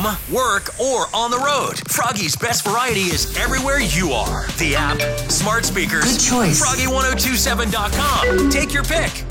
home, work, or on the road. Froggy's best variety is everywhere you are. The app, smart speakers, Good choice. Froggy1027.com. Take your pick.